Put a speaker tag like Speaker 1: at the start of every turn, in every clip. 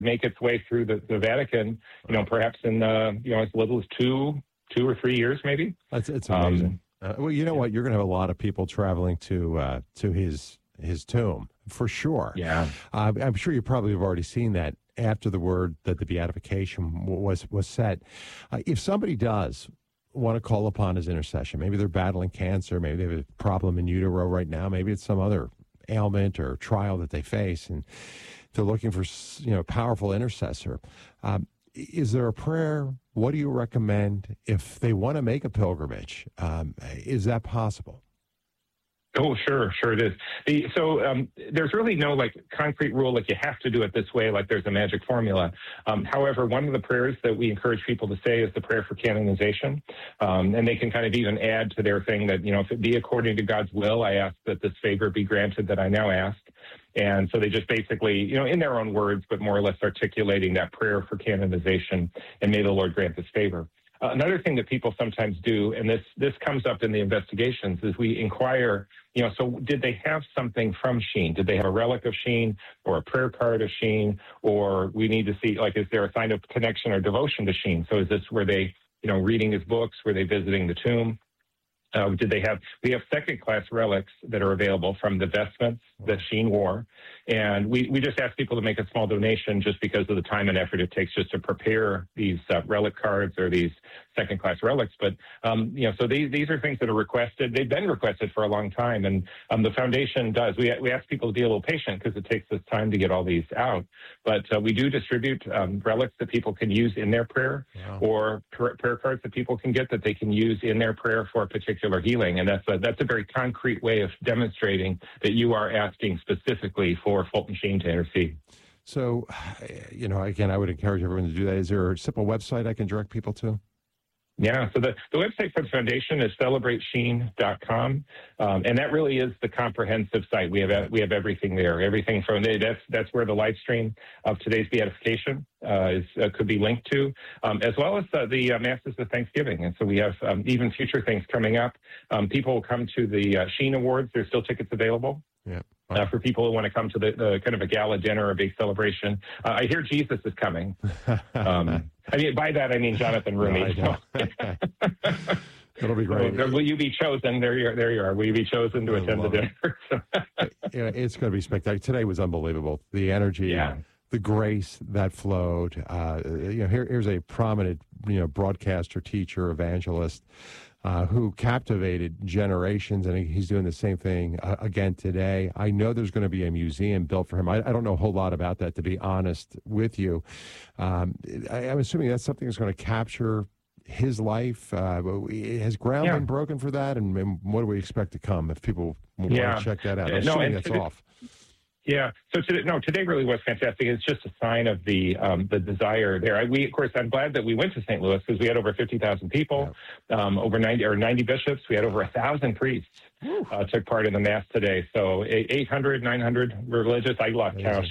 Speaker 1: make its way through the Vatican, perhaps in, as little as two or 3 years, maybe.
Speaker 2: It's amazing. Well, you know what? You're going to have a lot of people traveling to his tomb for sure.
Speaker 1: Yeah.
Speaker 2: I'm sure you probably have already seen that after the word that the beatification was set. If somebody does want to call upon his intercession, maybe they're battling cancer, maybe they have a problem in utero right now, maybe it's some other ailment or trial that they face, and they're looking for powerful intercessor. Is there a prayer? What do you recommend if they want to make a pilgrimage? Is that possible?
Speaker 1: Oh, sure it is. There's really no concrete rule you have to do it this way, there's a magic formula. However, one of the prayers that we encourage people to say is the prayer for canonization, and they can kind of even add to their thing that if it be according to God's will, I ask that this favor be granted that I now ask. And so they just basically, in their own words, but more or less articulating that prayer for canonization, and may the Lord grant this favor. Another thing that people sometimes do, and this comes up in the investigations, is we inquire, so did they have something from Sheen? Did they have a relic of Sheen or a prayer card of Sheen? Or we need to see, is there a sign of connection or devotion to Sheen? So is this where they, reading his books? Were they visiting the tomb? We have second-class relics that are available from the vestments that Sheen wore. And we just ask people to make a small donation just because of the time and effort it takes just to prepare these relic cards or these second-class relics. But, so these are things that are requested. They've been requested for a long time. And the foundation does. We ask people to be a little patient because it takes us time to get all these out. But we do distribute relics that people can use in their prayer, or prayer cards that people can get that they can use in their prayer for a particular healing. And that's a very concrete way of demonstrating that you are asking specifically for Fulton Sheen to intercede.
Speaker 2: So, again, I would encourage everyone to do that. Is there a simple website I can direct people to?
Speaker 1: Yeah, so the website for the foundation is celebratesheen.com, and that really is the comprehensive site. We have everything there, everything from that's where the live stream of today's beatification could be linked to, as well as the Masses of Thanksgiving. And so we have even future things coming up. People will come to the Sheen Awards. There's still tickets available.
Speaker 2: Yeah.
Speaker 1: For people who want to come to the kind of a gala dinner, a big celebration. I hear Jesus is coming. By that I mean Jonathan Roumie.
Speaker 2: No, it'll be great.
Speaker 1: So, will you be chosen? There you are. Will you be chosen to attend the dinner?
Speaker 2: It's going to be spectacular. Today was unbelievable. The energy, the grace that flowed. Here's a prominent, broadcaster, teacher, evangelist, who captivated generations, and he's doing the same thing again today. I know there's going to be a museum built for him. I don't know a whole lot about that, to be honest with you. I'm assuming that's something that's going to capture his life. Has ground been broken for that, and what do we expect to come if people want to check that out? I'm assuming that's off.
Speaker 1: Yeah. So today really was fantastic. It's just a sign of the desire there. Of course, I'm glad that we went to St. Louis because we had over 50,000 people, over 90 bishops. We had over 1,000 priests took part in the Mass today. So 800, 900 religious. I lost count.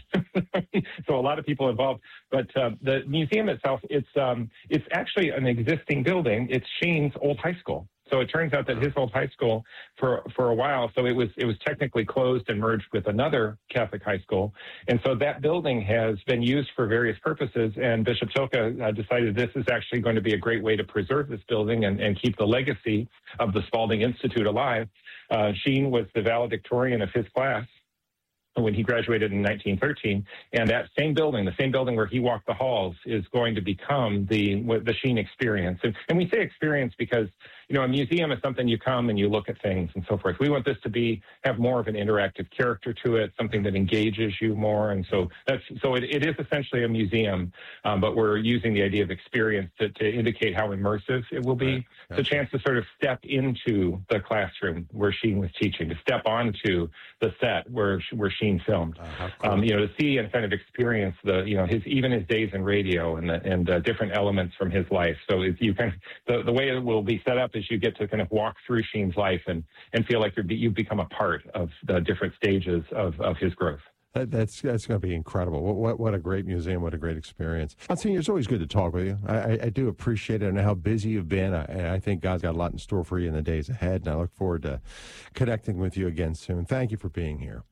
Speaker 1: So a lot of people involved. But the museum itself, it's actually an existing building. It's Sheen's old high school. So it turns out that his old high school, for a while, so it was technically closed and merged with another Catholic high school, and so that building has been used for various purposes. And Bishop Tilke decided this is actually going to be a great way to preserve this building and keep the legacy of the Spalding Institute alive. Sheen was the valedictorian of his class when he graduated in 1913, and that same building where he walked the halls, is going to become the Sheen experience. And we say experience because, a museum is something you come and you look at things and so forth. We want this to have more of an interactive character to it, something that engages you more. And so it is essentially a museum, but we're using the idea of experience to indicate how immersive it will be. Right. It's a chance to sort of step into the classroom where Sheen was teaching, to step onto the set where Sheen filmed, cool. To see and kind of experience his days in radio and different elements from his life. So if you the way it will be set up is you get to kind of walk through Sheen's life and feel like you've become a part of the different stages of his growth.
Speaker 2: That's going to be incredible. What a great museum. What a great experience. Monsignor, it's always good to talk with you. I do appreciate it and how busy you've been. I think God's got a lot in store for you in the days ahead, and I look forward to connecting with you again soon. Thank you for being here.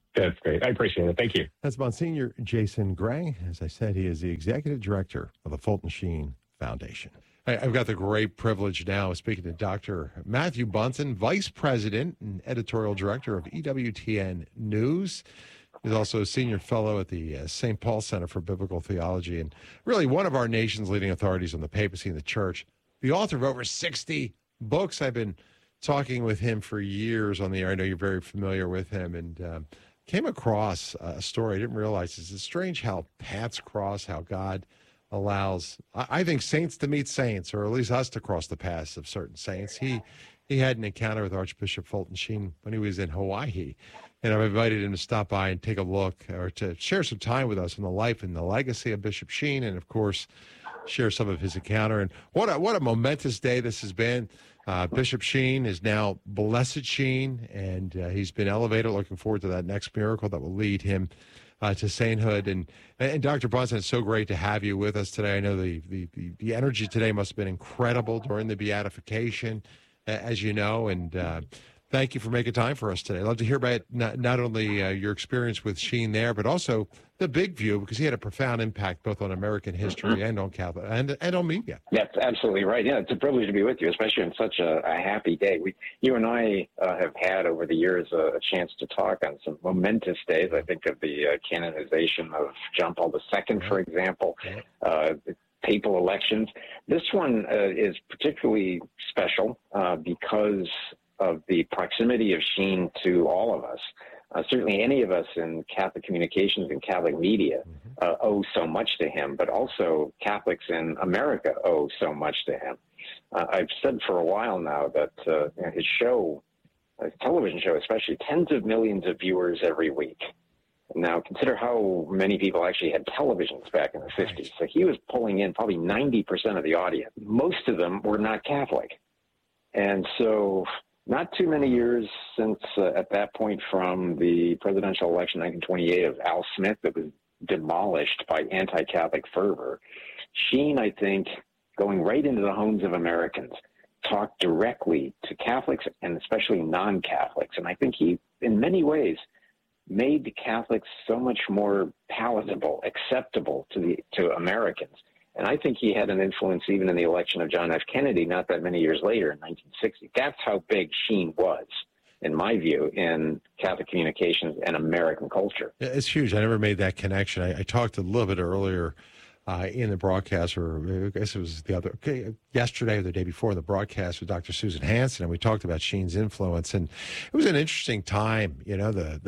Speaker 1: That's great. I appreciate it. Thank you.
Speaker 2: That's Monsignor Jason Gray. As I said, he is the executive director of the Fulton Sheen Foundation. I've got the great privilege now of speaking to Dr. Matthew Bunson, Vice President and Editorial Director of EWTN News. He's also a senior fellow at the St. Paul Center for Biblical Theology and really one of our nation's leading authorities on the papacy and the church. The author of over 60 books. I've been talking with him for years on the air. I know you're very familiar with him, and came across a story I didn't realize. It's strange how paths cross, how God allows, I think, saints to meet saints, or at least us to cross the paths of certain saints. He had an encounter with Archbishop Fulton Sheen when he was in Hawaii, and I've invited him to stop by and take a look, or to share some time with us on the life and the legacy of Bishop Sheen, and of course, share some of his encounter. And what a momentous day this has been. Bishop Sheen is now Blessed Sheen, and he's been elevated. Looking forward to that next miracle that will lead him to sainthood. And Dr. Bunson, it's so great to have you with us today. I know the energy today must have been incredible during the beatification, as you know, and thank you for making time for us today. I'd love to hear about not only your experience with Sheen there, but also the big view, because he had a profound impact both on American history and on Catholic and on media.
Speaker 3: That's absolutely right. Yeah, it's a privilege to be with you, especially on such a happy day. You and I have had over the years a chance to talk on some momentous days. I think of the canonization of John Paul II, for example, the papal elections. This one is particularly special because of the proximity of Sheen to all of us. Certainly any of us in Catholic communications and Catholic media owe so much to him, but also Catholics in America owe so much to him. I've said for a while now that his show, his television show especially, tens of millions of viewers every week. Now, consider how many people actually had televisions back in the 50s. So he was pulling in probably 90% of the audience. Most of them were not Catholic. And so not too many years since, at that point, from the presidential election 1928 of Al Smith that was demolished by anti-Catholic fervor, Sheen, I think, going right into the homes of Americans, talked directly to Catholics and especially non-Catholics. And I think he, in many ways, made the Catholics so much more palatable, acceptable to Americans. And I think he had an influence even in the election of John F. Kennedy not that many years later in 1960. That's how big Sheen was, in my view, in Catholic communications and American culture.
Speaker 2: It's huge. I never made that connection. I talked a little bit earlier in the broadcast, or I guess it was yesterday or the day before, the broadcast with Dr. Susan Hansen, and we talked about Sheen's influence. And it was an interesting time, the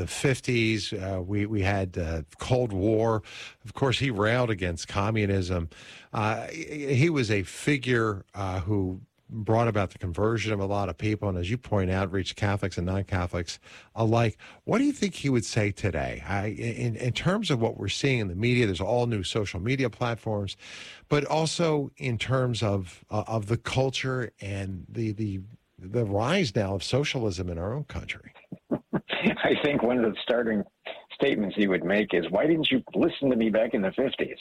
Speaker 2: 50s. We had Cold War. Of course, he railed against communism. He was a figure who brought about the conversion of a lot of people, and as you point out, reached Catholics and non-Catholics alike. What do you think he would say today? In terms of what we're seeing in the media, there's all new social media platforms, but also in terms of the culture and the rise now of socialism in our own country.
Speaker 3: I think one of the starting statements he would make is, why didn't you listen to me back in the 50s?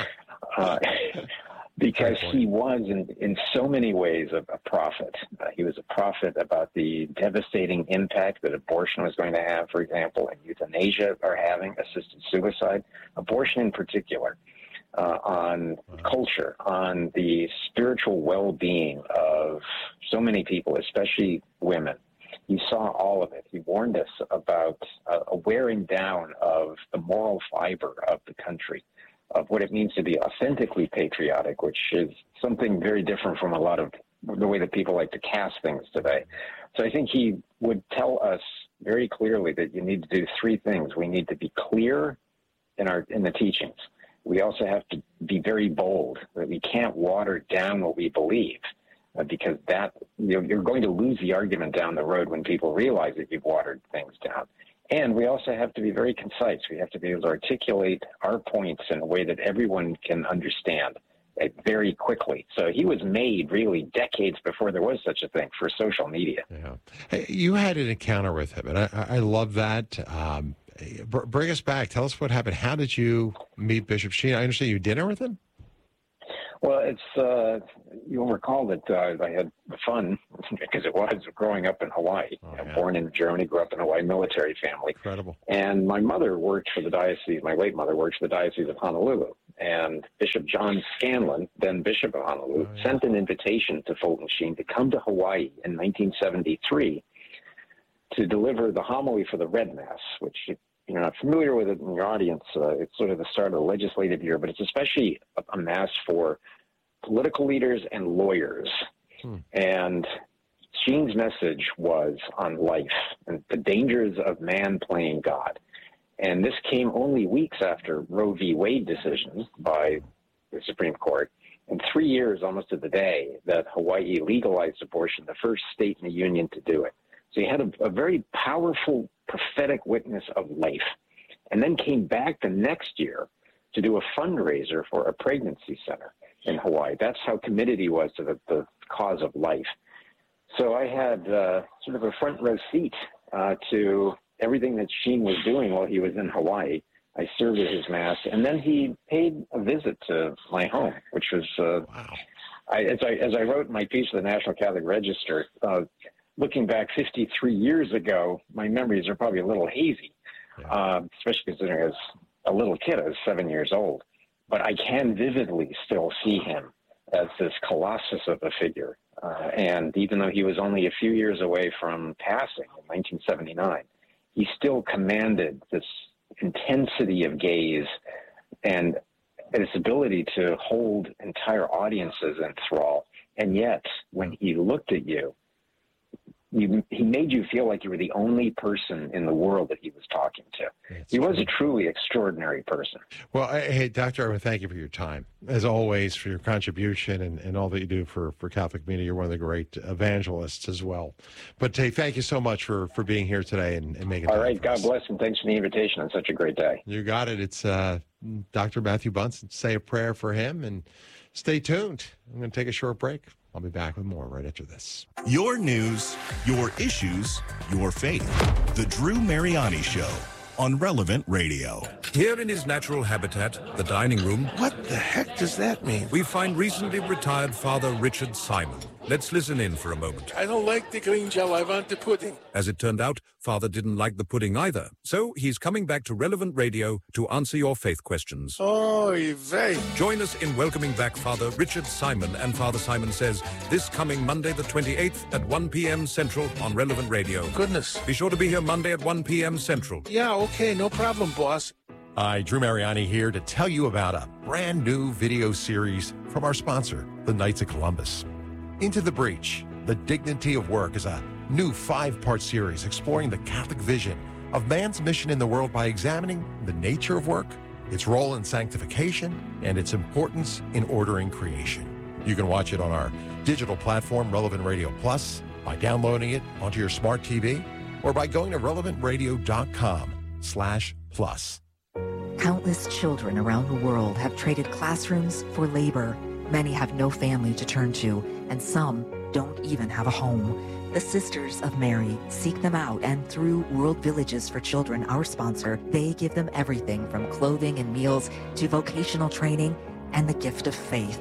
Speaker 3: Because he was, in so many ways, a prophet. He was a prophet about the devastating impact that abortion was going to have, for example, and euthanasia are having, assisted suicide, abortion in particular, on culture, on the spiritual well-being of so many people, especially women. He saw all of it. He warned us about a wearing down of the moral fiber of the country, of what it means to be authentically patriotic, which is something very different from a lot of the way that people like to cast things today. So I think he would tell us very clearly that you need to do three things. We need to be clear in the teachings. We also have to be very bold, that we can't water down what we believe, because that you're going to lose the argument down the road when people realize that you've watered things down. And we also have to be very concise. We have to be able to articulate our points in a way that everyone can understand very quickly. So he was made really decades before there was such a thing for social media.
Speaker 2: Yeah. Hey, you had an encounter with him, and I love that. Bring us back. Tell us what happened. How did you meet Bishop Sheen? I understand you had dinner with him?
Speaker 3: Well, it's you'll recall that I had fun because it was growing up in Hawaii. Born in Germany, grew up in a Hawaii military family.
Speaker 2: Incredible.
Speaker 3: And my mother worked for the diocese. My late mother worked for the Diocese of Honolulu. And Bishop John Scanlon, then Bishop of Honolulu, sent an invitation to Fulton Sheen to come to Hawaii in 1973 to deliver the homily for the Red Mass, which, if you're not familiar with it in your audience, it's sort of the start of the legislative year, but it's especially a mass for political leaders and lawyers. And Sheen's message was on life and the dangers of man playing God. And this came only weeks after Roe v. Wade decisions by the Supreme Court, and 3 years almost to the day that Hawaii legalized abortion, the first state in the union to do it. So he had a very powerful prophetic witness of life, and then came back the next year to do a fundraiser for a pregnancy center in Hawaii. That's how committed he was to the cause of life. So I had sort of a front row seat to everything that Sheen was doing while he was in Hawaii. I served at his Mass, and then he paid a visit to my home, which was, as I wrote in my piece for the National Catholic Register, looking back 53 years ago, my memories are probably a little hazy, especially considering as a little kid, I was 7 years old. But I can vividly still see him as this colossus of a figure. And even though he was only a few years away from passing in 1979, he still commanded this intensity of gaze and this ability to hold entire audiences in thrall. And yet, when he looked at you, he made you feel like you were the only person in the world that he was talking to. He was a truly extraordinary person.
Speaker 2: Well, hey, Dr. Irwin, thank you for your time. As always, for your contribution and all that you do for Catholic Media. You're one of the great evangelists as well. But, hey, thank you so much for being here today and making time.
Speaker 3: All right,
Speaker 2: for
Speaker 3: God
Speaker 2: us.
Speaker 3: bless, and thanks for the invitation on such a great day.
Speaker 2: You got it. It's Dr. Matthew Bunson. Say a prayer for him and stay tuned. I'm going to take a short break. I'll be back with more right after this.
Speaker 4: Your news, your issues, your faith. The Drew Mariani Show on Relevant Radio.
Speaker 5: Here in his natural habitat, the dining room,
Speaker 6: What the heck does that mean?
Speaker 5: we find recently retired Father Richard Simon. Let's listen in for a moment.
Speaker 6: I don't like the green gel. I want the pudding.
Speaker 5: As it turned out, Father didn't like the pudding either. So he's coming back to Relevant Radio to answer your faith questions.
Speaker 6: Oy vey.
Speaker 5: Join us in welcoming back Father Richard Simon and Father Simon Says this coming Monday the 28th at 1 p.m. Central on Relevant Radio.
Speaker 6: Goodness.
Speaker 5: Be sure to be here Monday at 1 p.m. Central.
Speaker 6: Yeah, okay, no problem, boss.
Speaker 2: Hi, Drew Mariani here to tell you about a brand new video series from our sponsor, the Knights of Columbus. Into the Breach, The Dignity of Work is a new 5-part series exploring the Catholic vision of man's mission in the world by examining the nature of work, its role in sanctification, and its importance in ordering creation. You can watch it on our digital platform, Relevant Radio Plus, by downloading it onto your smart TV, or by going to relevantradio.com/plus.
Speaker 7: Countless children around the world have traded classrooms for labor. Many have no family to turn to, and some don't even have a home. The Sisters of Mary seek them out, and through World Villages for Children, our sponsor, they give them everything from clothing and meals to vocational training and the gift of faith.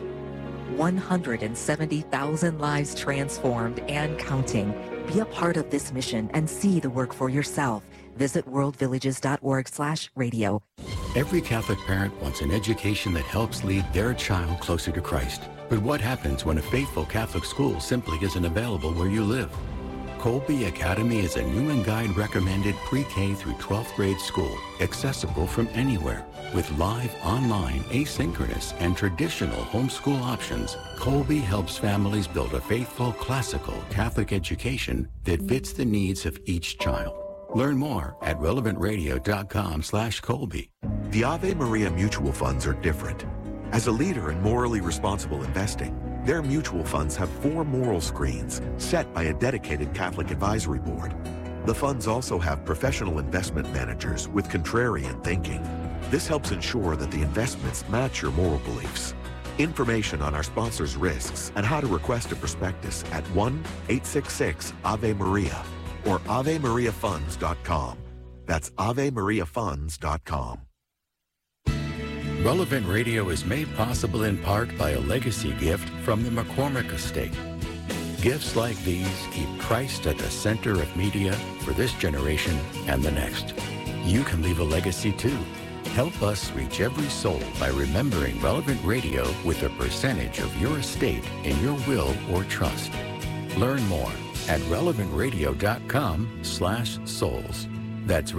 Speaker 7: 170,000 lives transformed and counting. Be a part of this mission and see the work for yourself. Visit worldvillages.org/radio.
Speaker 8: Every Catholic parent wants an education that helps lead their child closer to Christ. But what happens when a faithful Catholic school simply isn't available where you live? Colby Academy is a new and guide recommended pre-K through 12th grade school, accessible from anywhere. With live, online, asynchronous, and traditional homeschool options, Colby helps families build a faithful, classical Catholic education that fits the needs of each child. Learn more at relevantradio.com/Colby.
Speaker 9: The Ave Maria mutual funds are different. As a leader in morally responsible investing, their mutual funds have 4 moral screens set by a dedicated Catholic advisory board. The funds also have professional investment managers with contrarian thinking. This helps ensure that the investments match your moral beliefs. Information on our sponsors' risks and how to request a prospectus at 1-866-AVE-MARIA or AveMariaFunds.com. That's AveMariaFunds.com.
Speaker 8: Relevant Radio is made possible in part by a legacy gift from the McCormick Estate. Gifts like these keep Christ at the center of media for this generation and the next. You can leave a legacy too. Help us reach every soul by remembering Relevant Radio with a percentage of your estate in your will or trust. Learn more at relevantradio.com/souls. That's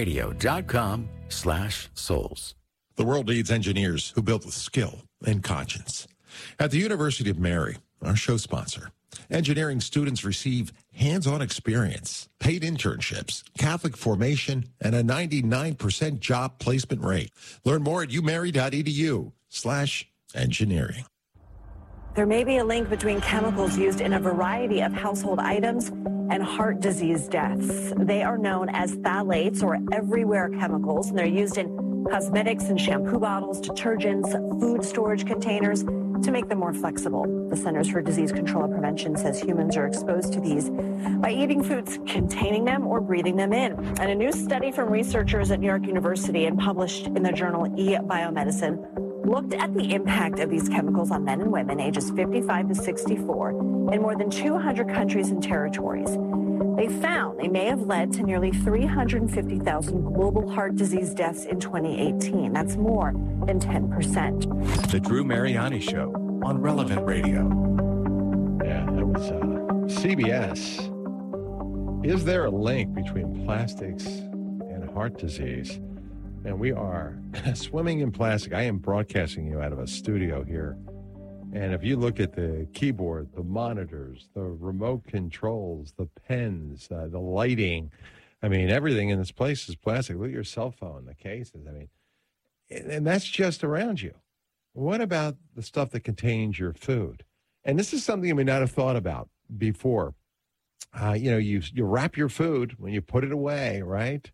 Speaker 8: relevantradio.com/souls.
Speaker 10: The world needs engineers who build with skill and conscience. At the University of Mary, our show sponsor, engineering students receive hands-on experience, paid internships, Catholic formation, and a 99% job placement rate. Learn more at umary.edu/engineering.
Speaker 11: There may be a link between chemicals used in a variety of household items and heart disease deaths. They are known as phthalates, or everywhere chemicals, and they're used in cosmetics and shampoo bottles, detergents, food storage containers to make them more flexible. The Centers for Disease Control and Prevention says humans are exposed to these by eating foods containing them or breathing them in. And a new study from researchers at New York University and published in the journal eBiomedicine looked at the impact of these chemicals on men and women ages 55 to 64 in more than 200 countries and territories. They found they may have led to nearly 350,000 global heart disease deaths in 2018. That's more than 10%.
Speaker 12: The Drew Mariani Show on Relevant Radio.
Speaker 2: Yeah, that was CBS. Is there a link between plastics and heart disease? And we are swimming in plastic. I am broadcasting you out of a studio here. And if you look at the keyboard, the monitors, the remote controls, the pens, the lighting, I mean, everything in this place is plastic. Look at your cell phone, the cases. I mean, and that's just around you. What about the stuff that contains your food? And this is something you may not have thought about before. You wrap your food when you put it away, right?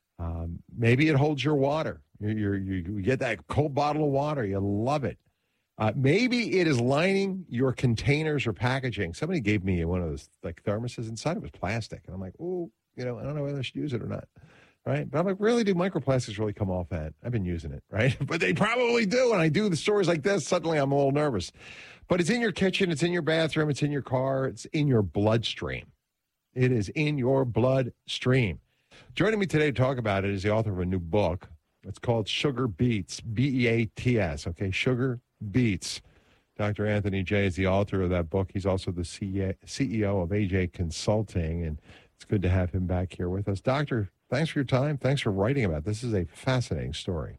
Speaker 2: Maybe it holds your water. You get that cold bottle of water. You love it. Maybe it is lining your containers or packaging. Somebody gave me one of those like thermoses. Inside it was plastic. And I'm like, oh, I don't know whether I should use it or not. Right? But I'm like, really, do microplastics really come off that? I've been using it, right? But they probably do. And I do the stories like this, suddenly I'm a little nervous. But it's in your kitchen. It's in your bathroom. It's in your car. It's in your bloodstream. It is in your bloodstream. Joining me today to talk about it is the author of a new book. It's called Sugar Beets, B-E-A-T-S, okay? Sugar Beets. Dr. Anthony Jay is the author of that book. He's also the CEO of AJ Consulting, and it's good to have him back here with us. Doctor, thanks for your time. Thanks for writing about it. This is a fascinating story.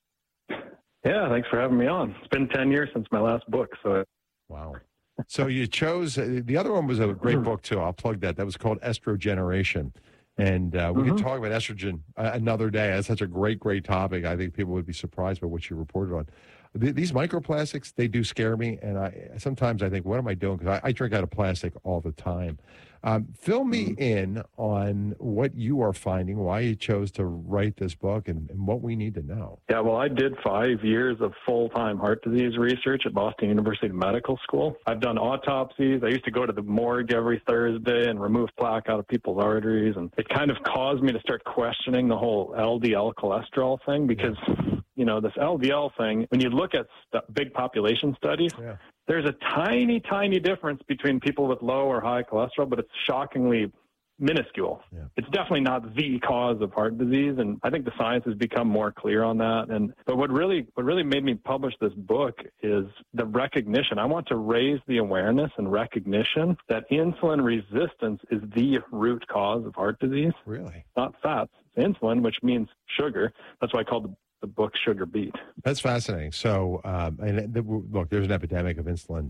Speaker 13: Yeah, thanks for having me on. It's been 10 years since my last book.
Speaker 2: Wow. So you chose, the other one was a great book, too. I'll plug that. That was called Estrogeneration. And we can talk about estrogen another day. That's such a great topic. I think people would be surprised by what you reported on. These microplastics, they do scare me. And sometimes I think, what am I doing? Because I drink out of plastic all the time. Fill me in on what you are finding, why you chose to write this book, and what we need to know.
Speaker 13: Yeah, well, I did 5 years of full-time heart disease research at Boston University Medical School. I've done autopsies. I used to go to the morgue every Thursday and remove plaque out of people's arteries. And it kind of caused me to start questioning the whole LDL cholesterol thing because, this LDL thing, when you look at big population studies, there's a tiny, tiny difference between people with low or high cholesterol, but it's shockingly minuscule. Yeah. It's definitely not the cause of heart disease, and I think the science has become more clear on that. But what really made me publish this book is the recognition. I want to raise the awareness and recognition that insulin resistance is the root cause of heart disease.
Speaker 2: Really?
Speaker 13: Not fats. It's insulin, which means sugar. That's why I called the book Sugar Beet.
Speaker 2: That's fascinating. So, look, there's an epidemic of insulin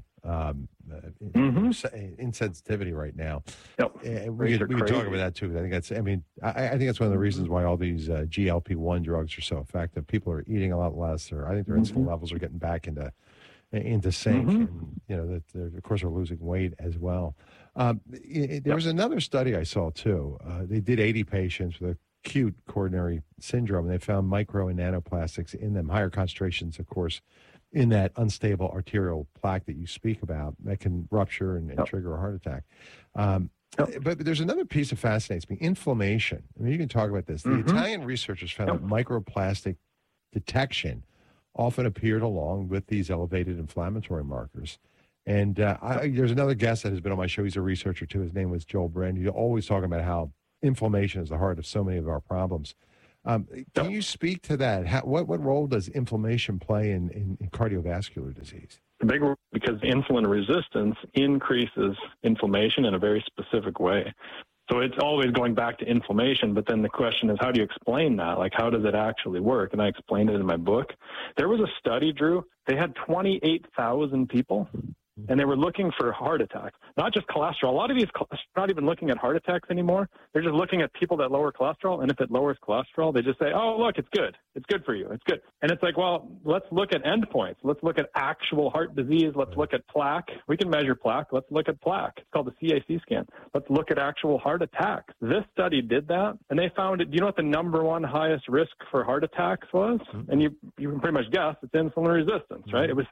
Speaker 2: insensitivity right now.
Speaker 13: Yep.
Speaker 2: We can talk about that too. I think that's one of the reasons why all these GLP-1 drugs are so effective. People are eating a lot less, or I think their insulin levels are getting back into sync, and that they of course are losing weight as well. There was another study I saw too. They did 80 patients with acute coronary syndrome, and they found micro and nanoplastics in them, higher concentrations, of course, in that unstable arterial plaque that you speak about that can rupture and trigger a heart attack. But there's another piece that fascinates me, inflammation. I mean, you can talk about this. The Italian researchers found that microplastic detection often appeared along with these elevated inflammatory markers. And there's another guest that has been on my show. He's a researcher, too. His name was Joel Brand. He's always talking about how inflammation is the heart of so many of our problems. Can you speak to that? What role does inflammation play in cardiovascular disease?
Speaker 13: A big role, because insulin resistance increases inflammation in a very specific way. So it's always going back to inflammation, but then the question is, how do you explain that? Like, how does it actually work? And I explained it in my book. There was a study, Drew. They had 28,000 people, and they were looking for heart attacks, not just cholesterol. A lot of these are not even looking at heart attacks anymore. They're just looking at people that lower cholesterol, and if it lowers cholesterol, they just say, oh, look, it's good. It's good for you. It's good. And it's like, well, let's look at endpoints. Let's look at actual heart disease. Let's look at plaque. We can measure plaque. Let's look at plaque. It's called the CAC scan. Let's look at actual heart attacks. This study did that, and they found it. Do you know what the number one highest risk for heart attacks was? And you can pretty much guess it's insulin resistance, right? It was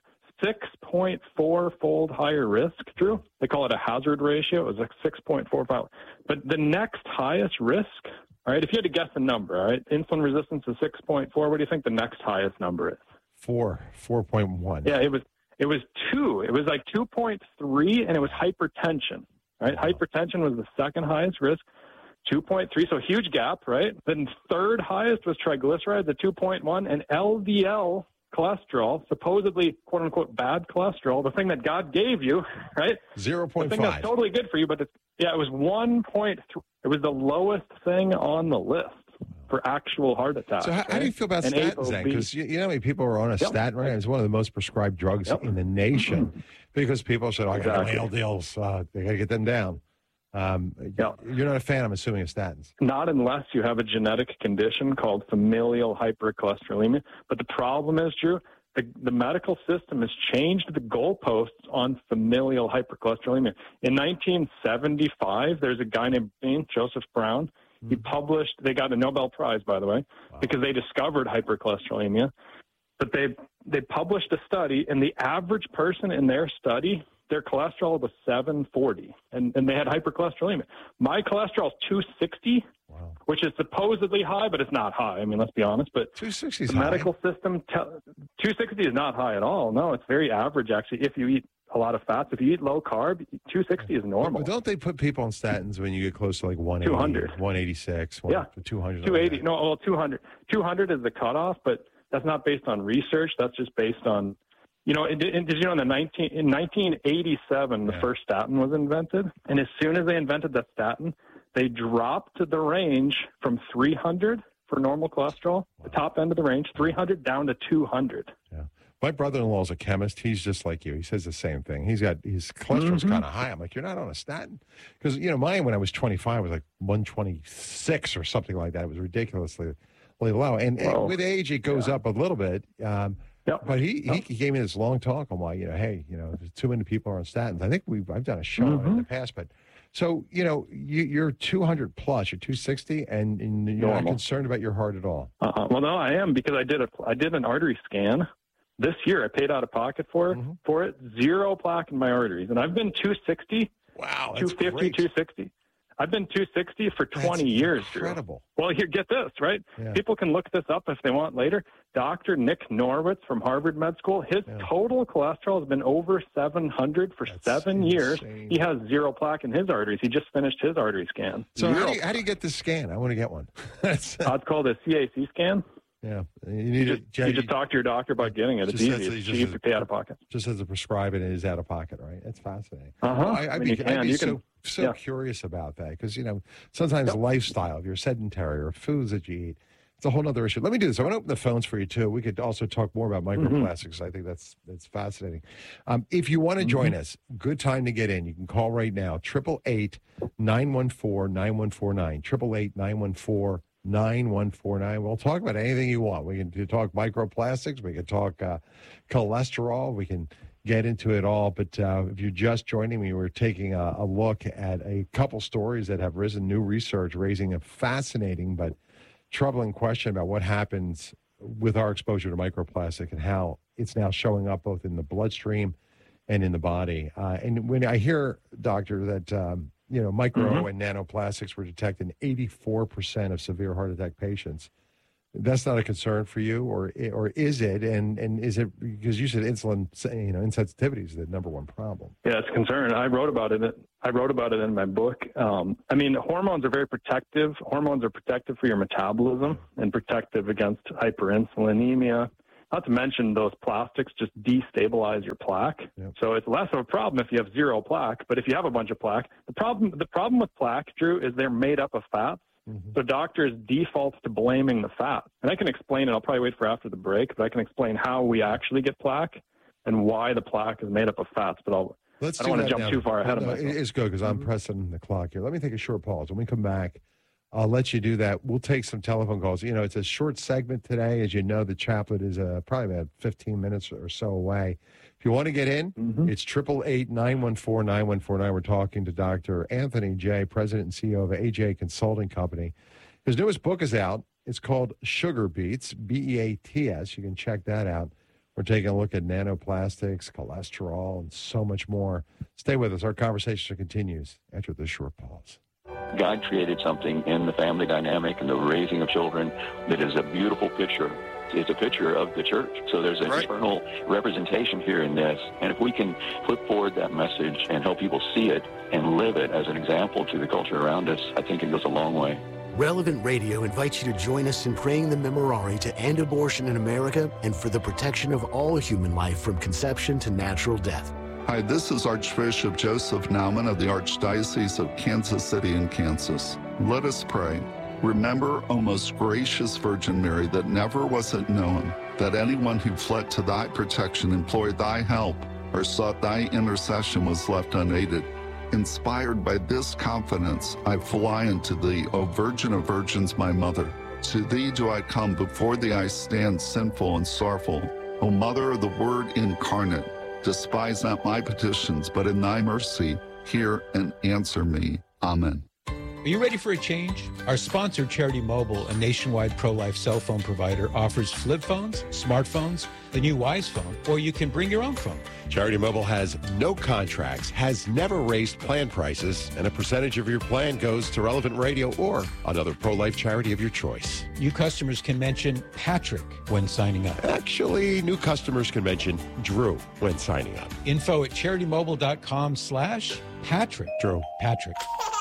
Speaker 13: 6.4-fold higher risk, Drew. They call it a hazard ratio. It was like 6.45. But the next highest risk, all right, if you had to guess a number, all right, insulin resistance is 6.4. What do you think the next highest number is?
Speaker 2: 4.1.
Speaker 13: Yeah, it was 2. It was like 2.3, and it was hypertension, right? Hypertension was the second highest risk. 2.3, so huge gap, right? Then third highest was triglycerides at 2.1, and LDL cholesterol, supposedly, quote unquote, bad cholesterol, the thing that God gave you, right?
Speaker 2: 0.5.
Speaker 13: The thing that's totally good for you, but it was 1.3. It was the lowest thing on the list for actual heart attacks.
Speaker 2: So how do you feel about statins then? Because you know how many people are on a statin right now? It's one of the most prescribed drugs in the nation because people said, I got LDLs, they got to get them down. You're not a fan, I'm assuming, of statins.
Speaker 13: Not unless you have a genetic condition called familial hypercholesterolemia. But the problem is, Drew, the medical system has changed the goalposts on familial hypercholesterolemia. In 1975, there's a guy named Joseph Brown. He published, they got a Nobel Prize, by the way, because they discovered hypercholesterolemia. But they published a study, and the average person in their study, their cholesterol was 740, and they had hypercholesterolemia. My cholesterol is 260, which is supposedly high, but it's not high. I mean, let's be honest. But
Speaker 2: 260 is
Speaker 13: the medical system, 260 is not high at all. No, it's very average, actually, if you eat a lot of fats. If you eat low carb, 260 is normal.
Speaker 2: But don't they put people on statins when you get close to like 180,
Speaker 13: 200.
Speaker 2: 186, 200?
Speaker 13: 280. No, well, 200. 200 is the cutoff, but that's not based on research. That's just based on, you know, did you know in 1987, the first statin was invented? And as soon as they invented that statin, they dropped the range from 300 for normal cholesterol, the top end of the range, 300 down to 200.
Speaker 2: Yeah. My brother-in-law is a chemist. He's just like you. He says the same thing. He's got his cholesterol's kind of high. I'm like, you're not on a statin? Because, you know, mine when I was 25 was like 126 or something like that. It was ridiculously low. And with age, it goes up a little bit. But he gave me this long talk on why, you know, hey, you know, too many people are on statins. I think I've done a show in the past, but so, you know, you're 200 plus, you're 260, and you're not concerned about your heart at all.
Speaker 13: Well, no, I am, because I did an artery scan this year. I paid out of pocket for it. Zero plaque in my arteries, and I've been 260.
Speaker 2: Wow,
Speaker 13: 250, great. 260. I've been 260 for 20 years.
Speaker 2: Incredible.
Speaker 13: Drew. Well, here, get this, right? Yeah. People can look this up if they want later. Dr. Nick Norwitz from Harvard Med School, his total cholesterol has been over 700 for 7 years. He has zero plaque in his arteries. He just finished his artery scan.
Speaker 2: So how do you get this scan? I want to get one.
Speaker 13: It's called a CAC scan.
Speaker 2: Yeah,
Speaker 13: you just talk to your doctor about getting it. It's easy. It's cheap to pay out of pocket.
Speaker 2: Just as a prescribe it is out of pocket, right? That's fascinating. I'd be curious about that because, you know, sometimes lifestyle, if you're sedentary or foods that you eat, it's a whole other issue. Let me do this. I want to open the phones for you, too. We could also talk more about microplastics. I think that's fascinating. If you want to join us, good time to get in. You can call right now, 888-914-9149, 888-914-9149. We'll talk about anything you want. We can talk microplastics. We can talk cholesterol. We can get into it all. But if you're just joining me, we're taking a look at a couple stories that have risen, new research raising a fascinating but troubling question about what happens with our exposure to microplastic and how it's now showing up both in the bloodstream and in the body. And when I hear, doctor, that micro and nanoplastics were detected in 84% of severe heart attack patients, That's not a concern for you, or is it? And is it because you said insulin, insensitivity is the number one problem?
Speaker 13: Yeah, it's a concern. I wrote about it in my book. I mean, hormones are very protective. Hormones are protective for your metabolism and protective against hyperinsulinemia. Not to mention those plastics just destabilize your plaque. Yep. So it's less of a problem if you have zero plaque, but if you have a bunch of plaque, the problem with plaque, Drew, is they're made up of fats. Mm-hmm. So doctors default to blaming the fat. And I can explain it. I'll probably wait for after the break, but I can explain how we actually get plaque and why the plaque is made up of fats. But I don't want to jump too far ahead of myself.
Speaker 2: It's good because I'm pressing the clock here. Let me take a short pause. When we come back, I'll let you do that. We'll take some telephone calls. You know, it's a short segment today. As you know, the chaplet is probably about 15 minutes or so away. If you want to get in, it's 888-914-9149. We're talking to Dr. Anthony Jay, President and CEO of AJ Consulting Company. His newest book is out. It's called Sugar Beets, B-E-A-T-S. You can check that out. We're taking a look at nanoplastics, cholesterol, and so much more. Stay with us. Our conversation continues after this short pause.
Speaker 14: God created something in the family dynamic and the raising of children that is a beautiful picture. It's a picture of the church. So there's an eternal representation here in this. And if we can put forward that message and help people see it and live it as an example to the culture around us, I think it goes a long way.
Speaker 15: Relevant Radio invites you to join us in praying the Memorare to end abortion in America and for the protection of all human life from conception to natural death.
Speaker 16: Hi, this is Archbishop Joseph Naumann of the Archdiocese of Kansas City in Kansas. Let us pray. Remember, O most gracious Virgin Mary, that never was it known that anyone who fled to thy protection, implored thy help, or sought thy intercession was left unaided. Inspired by this confidence, I fly unto thee, O Virgin of Virgins, my mother. To thee do I come, before thee I stand sinful and sorrowful. O Mother of the Word incarnate, despise not my petitions, but in thy mercy, hear and answer me. Amen.
Speaker 17: Are you ready for a change? Our sponsor, Charity Mobile, a nationwide pro-life cell phone provider, offers flip phones, smartphones, the new Wise phone, or you can bring your own phone.
Speaker 2: Charity Mobile has no contracts, has never raised plan prices, and a percentage of your plan goes to Relevant Radio or another pro-life charity of your choice.
Speaker 17: New customers can mention Patrick when signing up.
Speaker 2: Actually, new customers can mention Drew when signing up.
Speaker 17: Info at CharityMobile.com/Patrick.
Speaker 2: Drew.
Speaker 17: Patrick.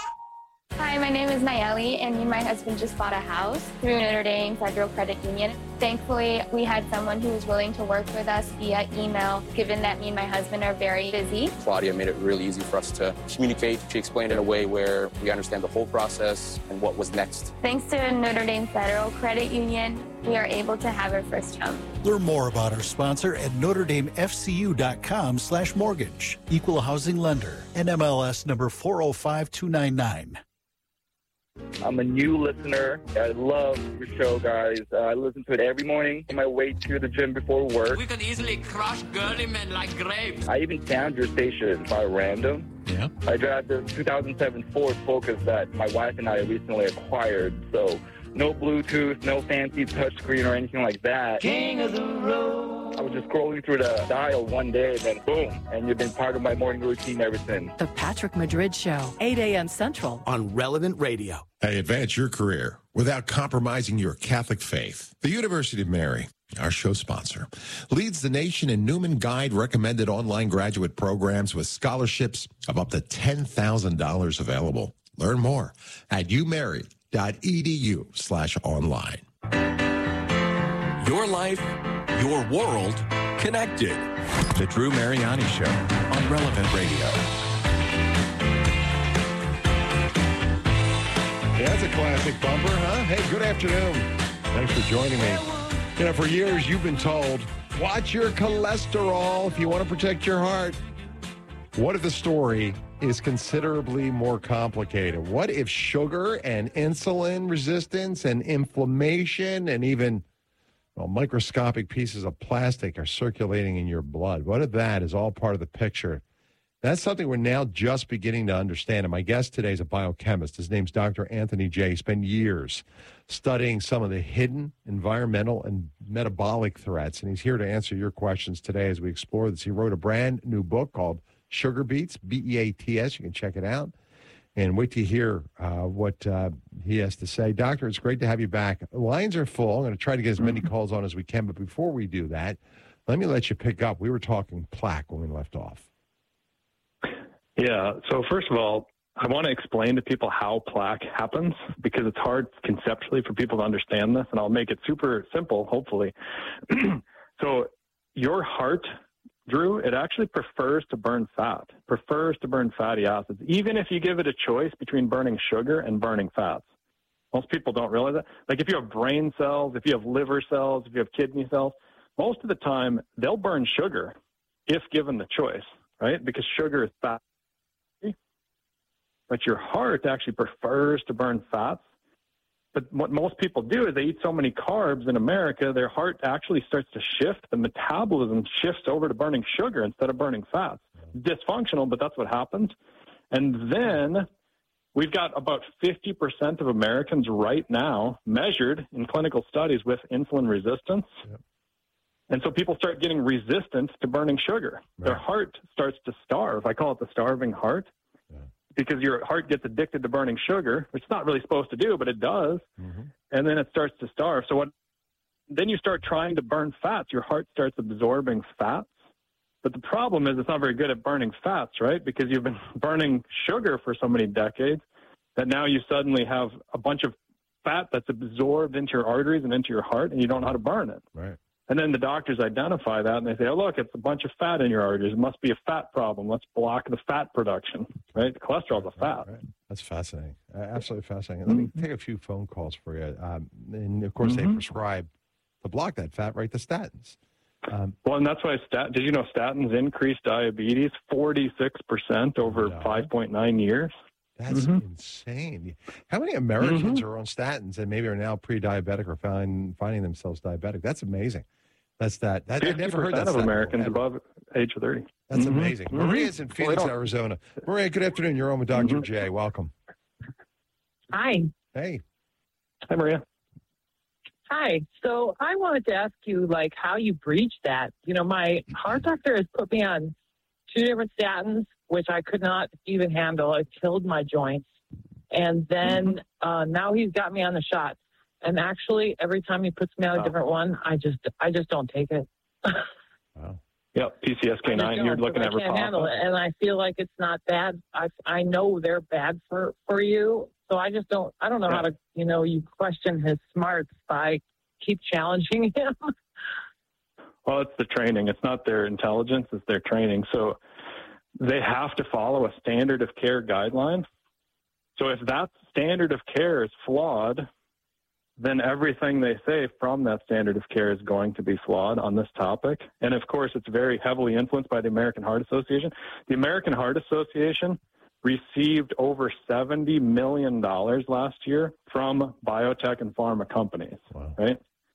Speaker 18: Hi, my name is Nayeli, and me and my husband just bought a house through Notre Dame Federal Credit Union. Thankfully, we had someone who was willing to work with us via email, given that me and my husband are very busy.
Speaker 19: Claudia made it really easy for us to communicate. She explained it in a way where we understand the whole process and what was next.
Speaker 18: Thanks to Notre Dame Federal Credit Union, we are able to have our first home.
Speaker 20: Learn more about our sponsor at NotreDameFCU.com/mortgage. Equal housing lender. NMLS number 405299.
Speaker 21: I'm a new listener. I love your show, guys. I listen to it every morning on my way to the gym before work.
Speaker 22: We could easily crush girly men like grapes.
Speaker 21: I even found your station by random.
Speaker 17: Yeah.
Speaker 21: I drive the 2007 Ford Focus that my wife and I recently acquired. So no Bluetooth, no fancy touchscreen or anything like that.
Speaker 22: King of the road.
Speaker 21: I was just scrolling through the dial one day, and then boom, and you've been part of my morning routine ever since.
Speaker 23: The Patrick Madrid Show, 8 a.m. Central
Speaker 15: on Relevant Radio.
Speaker 10: Hey, advance your career without compromising your Catholic faith. The University of Mary, our show sponsor, leads the nation in Newman Guide recommended online graduate programs with scholarships of up to $10,000 available. Learn more at umary.edu/online.
Speaker 12: Your life, your world, connected. The Drew Mariani Show on Relevant Radio.
Speaker 2: Yeah, that's a classic bumper, huh? Hey, good afternoon. Thanks for joining me. You know, for years you've been told, watch your cholesterol if you want to protect your heart. What if the story is considerably more complicated? What if sugar and insulin resistance and inflammation and even microscopic pieces of plastic are circulating in your blood? What if that is all part of the picture? That's something we're now just beginning to understand. And my guest today is a biochemist. His name's Dr. Anthony Jay. He spent years studying some of the hidden environmental and metabolic threats. And he's here to answer your questions today as we explore this. He wrote a brand new book called Sugar Beets, B-E-A-T-S. You can check it out. and wait to hear what he has to say. Doctor, it's great to have you back. Lines are full. I'm going to try to get as many calls on as we can, but before we do that, let me let you pick up. We were talking plaque when we left off.
Speaker 13: Yeah. So first of all, I want to explain to people how plaque happens because it's hard conceptually for people to understand this, and I'll make it super simple, hopefully. So your heart, Drew, it actually prefers to burn fat, prefers to burn fatty acids, even if you give it a choice between burning sugar and burning fats. Most people don't realize that. Like if you have brain cells, if you have liver cells, if you have kidney cells, most of the time they'll burn sugar if given the choice, right? Because sugar is fat. But your heart actually prefers to burn fats. But what most people do is they eat so many carbs in America, their heart actually starts to shift. The metabolism shifts over to burning sugar instead of burning fats. Dysfunctional, but that's what happens. And then we've got about 50% of Americans right now measured in clinical studies with insulin resistance. Yep. And so people start getting resistant to burning sugar. Right. Their heart starts to starve. I call it the starving heart. Because your heart gets addicted to burning sugar, which it's not really supposed to do, but it does. Mm-hmm. And then it starts to starve. So then you start trying to burn fats. Your heart starts absorbing fats. But the problem is it's not very good at burning fats, right? Because you've been burning sugar for so many decades that now you suddenly have a bunch of fat that's absorbed into your arteries and into your heart, and you don't know how to burn it.
Speaker 2: Right.
Speaker 13: And then the doctors identify that, and they say, oh, look, it's a bunch of fat in your arteries. It must be a fat problem. Let's block the fat production, right? Cholesterol is a fat.
Speaker 2: Right. That's fascinating. Absolutely fascinating. Let me take a few phone calls for you. And, of course, they prescribe to block that fat, right, the statins.
Speaker 13: Well, and that's why did you know statins increase diabetes 46% over 5.9 years?
Speaker 2: That's insane. How many Americans are on statins and maybe are now pre-diabetic or finding themselves diabetic? That's amazing. That's that. I never heard that.
Speaker 13: 50% of Americans above age of 30.
Speaker 2: That's amazing. Maria's in Phoenix, Arizona. Maria, good afternoon. You're on with Dr. J. Welcome.
Speaker 1: Hi.
Speaker 2: Hey.
Speaker 13: Hi, Maria.
Speaker 1: Hi. So I wanted to ask you, like, how you breach that. You know, my heart doctor has put me on 2 different statins, which I could not even handle. It killed my joints. And then now he's got me on the shots. And actually, every time he puts me on a different one, I just don't take it.
Speaker 2: Wow.
Speaker 13: Yep, PCSK9. You're looking at
Speaker 1: I can't handle it, and I feel like it's not bad. I know they're bad for you, so I just don't. I don't know how to. You know, you question his smarts by keep challenging him.
Speaker 13: Well, it's the training. It's not their intelligence. It's their training. So they have to follow a standard of care guideline. So if that standard of care is flawed, then everything they say from that standard of care is going to be flawed on this topic. And of course, it's very heavily influenced by the American Heart Association. The American Heart Association received over $70 million last year from biotech and pharma companies, right?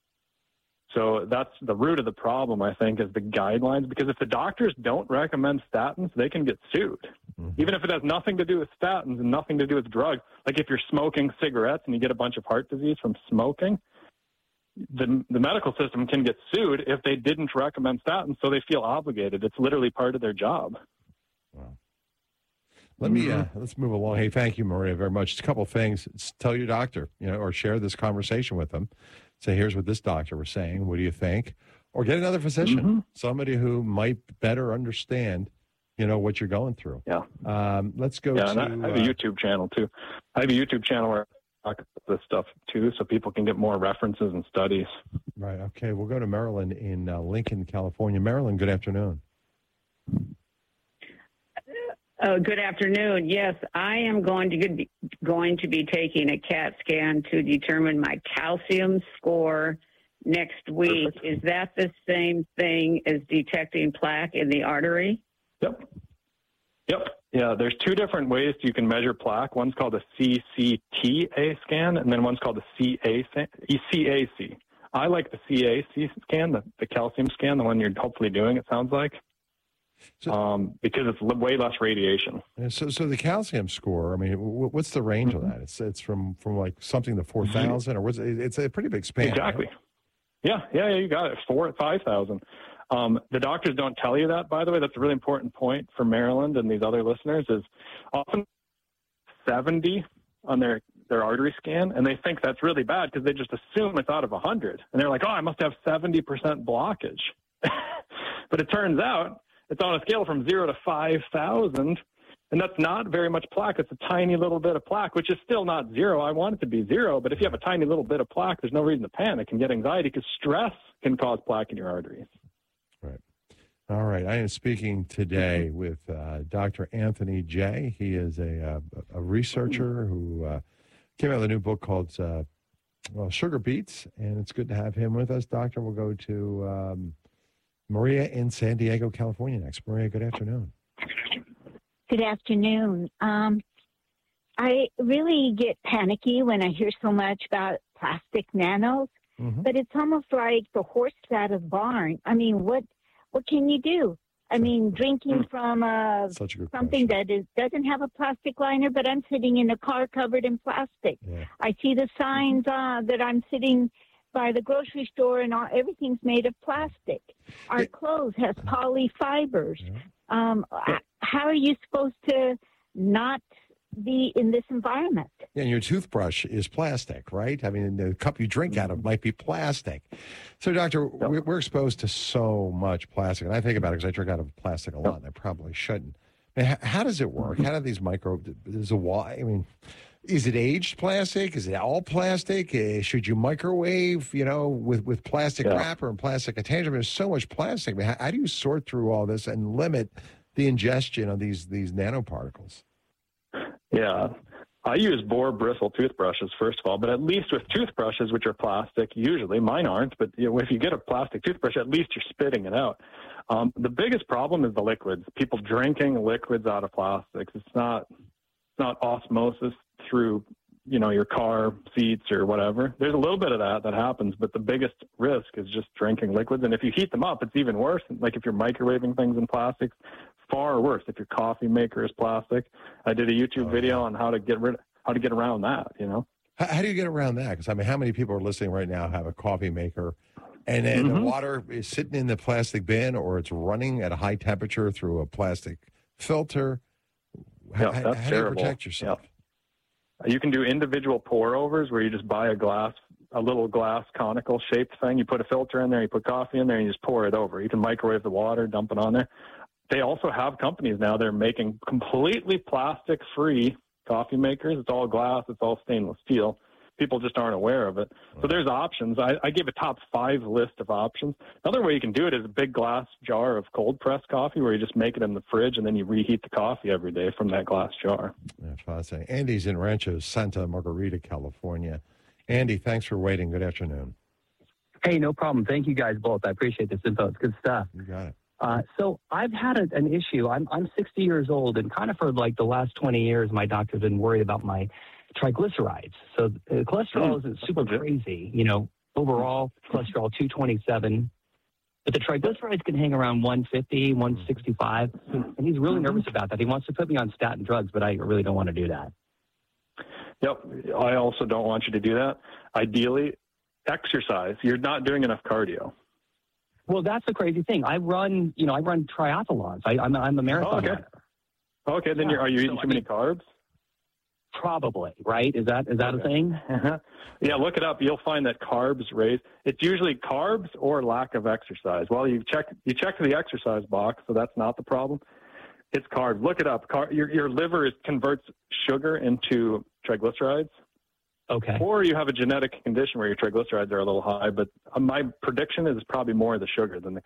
Speaker 13: So that's the root of the problem, I think, is the guidelines. Because if the doctors don't recommend statins, they can get sued. Even if it has nothing to do with statins and nothing to do with drugs. Like if you're smoking cigarettes and you get a bunch of heart disease from smoking, the medical system can get sued if they didn't recommend statins, so they feel obligated. It's literally part of their job.
Speaker 2: Wow. Let me let's move along. Hey, thank you, Maria, very much. Just a couple of things. Tell your doctor, or share this conversation with them. Say, here's what this doctor was saying. What do you think? Or get another physician, somebody who might better understand, what you're going through.
Speaker 13: Yeah.
Speaker 2: Let's go
Speaker 13: to...
Speaker 2: I
Speaker 13: have a YouTube channel, too. I have a YouTube channel where I talk about this stuff, too, so people can get more references and studies.
Speaker 2: Right. Okay. We'll go to Marilyn in Lincoln, California. Marilyn, good afternoon.
Speaker 3: Good afternoon. Yes, I am going to be taking a CAT scan to determine my calcium score next week. Perfect. Is that the same thing as detecting plaque in the artery?
Speaker 13: Yep. Yeah, there's 2 different ways you can measure plaque. One's called a CCTA scan, and then one's called a CAC. I like the CAC scan, the calcium scan, the one you're hopefully doing, it sounds like. Because it's way less radiation.
Speaker 2: So the calcium score, I mean, what's the range of that? It's from like something to 4,000, or it's a pretty big span.
Speaker 13: Exactly.
Speaker 2: Right?
Speaker 13: Yeah, you got it. 5,000. The doctors don't tell you that, by the way. That's a really important point for Maryland and these other listeners. Is often 70 on their artery scan, and they think that's really bad because they just assume it's out of 100. And they're like, oh, I must have 70% blockage. But it turns out it's on a scale from 0 to 5,000, and that's not very much plaque. It's a tiny little bit of plaque, which is still not 0. I want it to be 0, but if you have a tiny little bit of plaque, there's no reason to panic and get anxiety because stress can cause plaque in your arteries.
Speaker 2: Right. All right. I am speaking today with Dr. Anthony Jay. He is a researcher who came out with a new book called Sugar Beets, and it's good to have him with us. Doctor, we'll go to Maria in San Diego, California next. Maria, good afternoon.
Speaker 4: Good afternoon. I really get panicky when I hear so much about plastic nanos, but it's almost like the horse out of the barn. I mean, what can you do? I mean, drinking from something that doesn't have a plastic liner, but I'm sitting in a car covered in plastic. Yeah. I see the signs that I'm sitting by the grocery store and everything's made of plastic. Our clothes has polyfibers. Yeah. How are you supposed to not be in this environment?
Speaker 2: Yeah, and your toothbrush is plastic, right? I mean, the cup you drink out of might be plastic. So, Doctor, we're exposed to so much plastic. And I think about it because I drink out of plastic a lot, and I probably shouldn't. I mean, how does it work? How do these is it aged plastic? Is it all plastic? Should you microwave, with plastic wrapper and plastic attachment? There's so much plastic. I mean, how do you sort through all this and limit the ingestion of these nanoparticles?
Speaker 13: Yeah. I use boar bristle toothbrushes, first of all, but at least with toothbrushes, which are plastic, usually, mine aren't, but if you get a plastic toothbrush, at least you're spitting it out. The biggest problem is the liquids. People drinking liquids out of plastics. It's not osmosis through, your car seats or whatever. There's a little bit of that happens, but the biggest risk is just drinking liquids. And if you heat them up, it's even worse. Like if you're microwaving things in plastics, far worse. If your coffee maker is plastic, I did a YouTube video on how to get around that.
Speaker 2: How do you get around that? Because how many people are listening right now have a coffee maker, and then the water is sitting in the plastic bin, or it's running at a high temperature through a plastic filter? How do you protect yourself?
Speaker 13: Yeah. You can do individual pour overs where you just buy a little glass conical shaped thing. You put a filter in there, you put coffee in there, and you just pour it over. You can microwave the water, dump it on there. They also have companies now that are making completely plastic-free coffee makers. It's all glass. It's all stainless steel. People just aren't aware of it. So there's options. I gave a top 5 list of options. Another way you can do it is a big glass jar of cold-pressed coffee where you just make it in the fridge, and then you reheat the coffee every day from that glass jar.
Speaker 2: That's fascinating. Andy's in Rancho Santa Margarita, California. Andy, thanks for waiting. Good afternoon.
Speaker 5: Hey, no problem. Thank you guys both. I appreciate this info. It's good stuff.
Speaker 2: You got it.
Speaker 5: So I've had an issue. I'm 60 years old, and kind of for like the last 20 years, my doctor's been worried about my triglycerides. So cholesterol isn't super crazy. Overall cholesterol 227, but the triglycerides can hang around 150, 165, and he's really nervous about that. He wants to put me on statin drugs, but I really don't want to do that.
Speaker 13: Yep. I also don't want you to do that. Ideally, exercise. You're not doing enough cardio.
Speaker 5: Well, that's the crazy thing. I run triathlons. I'm a marathon runner.
Speaker 13: Okay, then are you eating too many carbs?
Speaker 5: Probably, right? Is that a thing?
Speaker 13: Yeah, look it up. You'll find that carbs raise. It's usually carbs or lack of exercise. Well, you check the exercise box, so that's not the problem. It's carbs. Look it up. Your liver converts sugar into triglycerides.
Speaker 5: Okay.
Speaker 13: Or you have a genetic condition where your triglycerides are a little high, but my prediction is probably more the sugar than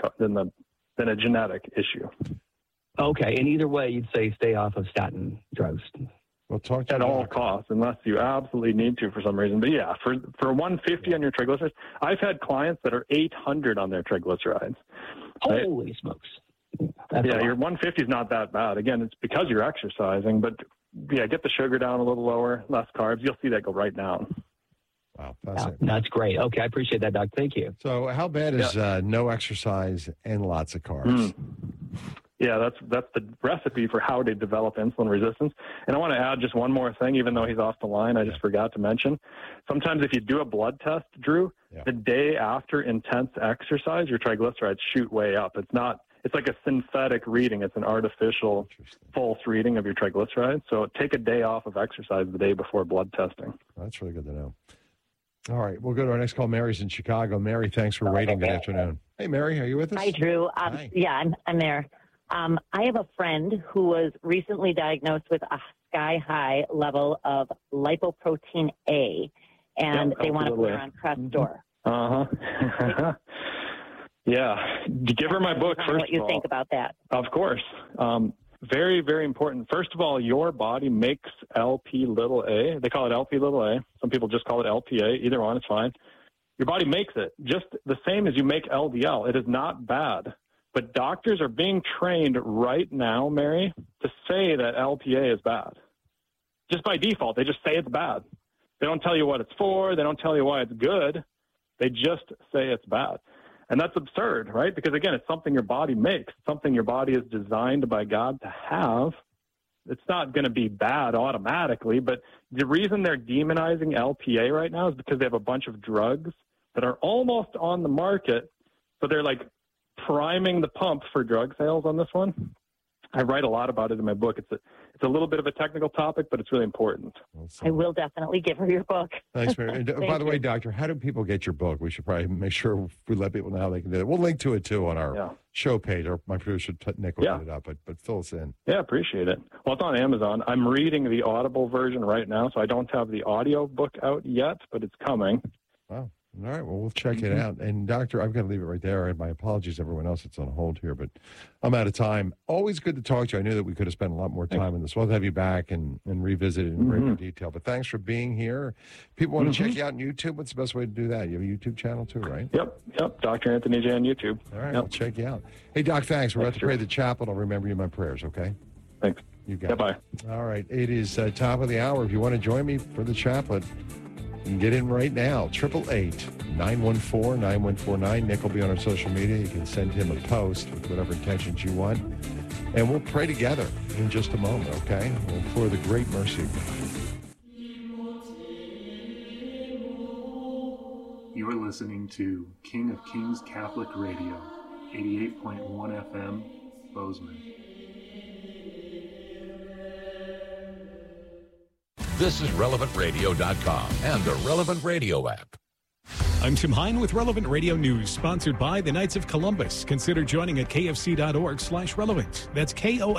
Speaker 13: a genetic issue.
Speaker 5: Okay, and either way, you'd say stay off of statin drugs.
Speaker 2: We'll talk to
Speaker 13: at all costs, unless you absolutely need to for some reason. But yeah, for 150 on your triglycerides, I've had clients that are 800 on their triglycerides.
Speaker 5: Holy smokes!
Speaker 13: Your 150 is not that bad. Again, it's because you're exercising, but yeah, get the sugar down a little lower, less carbs. You'll see that go right down.
Speaker 2: Wow,
Speaker 5: that's great. Okay, I appreciate that, Doc. Thank you.
Speaker 2: So, how bad is no exercise and lots of carbs?
Speaker 13: Yeah, that's the recipe for how to develop insulin resistance. And I want to add just one more thing, even though he's off the line, I just forgot to mention. Sometimes if you do a blood test, Drew, the day after intense exercise, your triglycerides shoot way up. it's like a synthetic reading. It's an artificial false reading of your triglycerides. So take a day off of exercise the day before blood testing.
Speaker 2: That's really good to know. All right, we'll go to our next call. Mary's in Chicago. Mary, thanks for waiting. Good afternoon. Hey, Mary, are you with us?
Speaker 6: Hi, Drew.
Speaker 2: Hi.
Speaker 6: Yeah, I'm there. I have a friend who was recently diagnosed with a sky-high level of lipoprotein A, and they want to put her on Crestor.
Speaker 13: Uh-huh. Yeah. Give her my book first.
Speaker 6: What you think about that?
Speaker 13: Of course. Very, very important. First of all, your body makes LP little a. They call it LP little a. Some people just call it LPA. Either one is fine. Your body makes it just the same as you make LDL. It is not bad. But doctors are being trained right now, Mary, to say that LPA is bad. Just by default, they just say it's bad. They don't tell you what it's for. They don't tell you why it's good. They just say it's bad. And that's absurd, right? Because, again, it's something your body makes, something your body is designed by God to have. It's not going to be bad automatically, but the reason they're demonizing LPA right now is because they have a bunch of drugs that are almost on the market. So they're like priming the pump for drug sales on this one. I write a lot about it in my book. It's a little bit of a technical topic, but it's really important.
Speaker 6: I will definitely give her your book.
Speaker 2: Thanks, Mary. And, by the way, Doctor, how do people get your book? We should probably make sure we let people know how they can do it. We'll link to it, too, on our show page. Or my producer, Nick, will put it up, but fill us in.
Speaker 13: Yeah, appreciate it. Well, it's on Amazon. I'm reading the Audible version right now, so I don't have the audio book out yet, but it's coming.
Speaker 2: Wow. All right, well, we'll check it out. And, Doctor, I've got to leave it right there. And my apologies, everyone else that's on hold here, but I'm out of time. Always good to talk to you. I knew that we could have spent a lot more time in this. We'll have you back and revisit it in greater detail. But thanks for being here. People want to check you out on YouTube. What's the best way to do that? You have a YouTube channel, too, right?
Speaker 13: Yep. Dr. Anthony J on YouTube.
Speaker 2: All right, I'll check you out. Hey, Doc, thanks. We're about to pray the chaplet. I'll remember you in my prayers, okay?
Speaker 13: Thanks.
Speaker 2: You got it.
Speaker 13: Bye.
Speaker 2: All right, it is top of the hour. If you want to join me for the chaplet, you can get in right now, 888-914-9149. Nick will be on our social media. You can send him a post with whatever intentions you want. And we'll pray together in just a moment, okay? We'll implore the great mercy of God.
Speaker 7: You are listening to King of Kings Catholic Radio, 88.1 FM, Bozeman.
Speaker 9: This is RelevantRadio.com and the Relevant Radio app.
Speaker 24: I'm Tim Hine with Relevant Radio News, sponsored by the Knights of Columbus. Consider joining at kfc.org/relevant. That's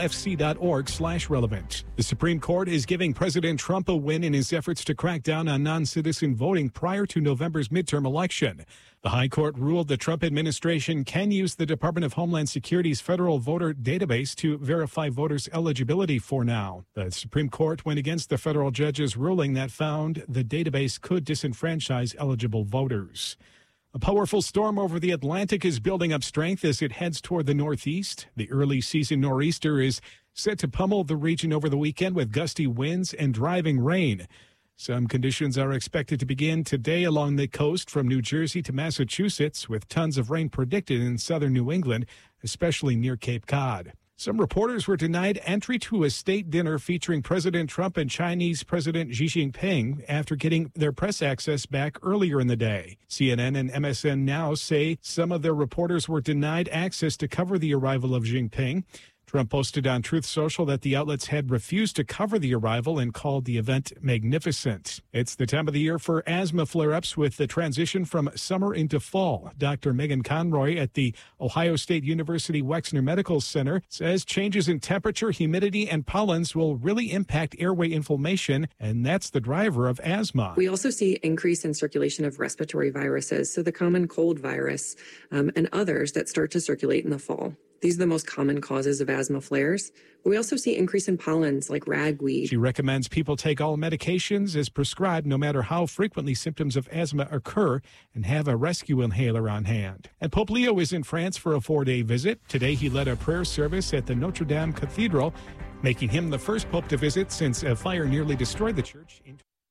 Speaker 24: kofc.org/relevant. The Supreme Court is giving President Trump a win in his efforts to crack down on non-citizen voting prior to November's midterm election. The High Court ruled the Trump administration can use the Department of Homeland Security's federal voter database to verify voters' eligibility for now. The Supreme Court went against the federal judge's ruling that found the database could disenfranchise eligible voters. A powerful storm over the Atlantic is building up strength as it heads toward the northeast. The early season nor'easter is set to pummel the region over the weekend with gusty winds and driving rain. Some conditions are expected to begin today along the coast from New Jersey to Massachusetts, with tons of rain predicted in southern New England, especially near Cape Cod. Some reporters were denied entry to a state dinner featuring President Trump and Chinese President Xi Jinping after getting their press access back earlier in the day. CNN and MSN Now say some of their reporters were denied access to cover the arrival of Jinping. Trump posted on Truth Social that the outlets had refused to cover the arrival and called the event magnificent. It's the time of the year for asthma flare-ups with the transition from summer into fall. Dr. Megan Conroy at the Ohio State University Wexner Medical Center says changes in temperature, humidity, and pollens will really impact airway inflammation, and that's the driver of asthma.
Speaker 25: We also see increase in circulation of respiratory viruses, so the common cold virus and others that start to circulate in the fall. These are the most common causes of asthma flares. We also see increase in pollens like ragweed.
Speaker 24: She recommends people take all medications as prescribed no matter how frequently symptoms of asthma occur and have a rescue inhaler on hand. And Pope Leo is in France for a 4-day visit. Today he led a prayer service at the Notre Dame Cathedral, making him the first pope to visit since a fire nearly destroyed the church.